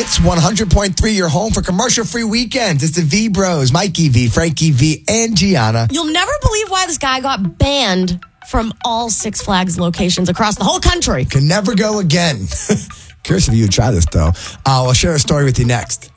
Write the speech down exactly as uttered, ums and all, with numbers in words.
Hits one hundred point three, your home for commercial-free weekends. It's the V Bros, Mikey V, Frankie V, and Gianna. You'll never believe why this guy got banned from all Six Flags locations across the whole country. Can never go again. Curious if you would try this, though. Uh, we'll share a story with you next.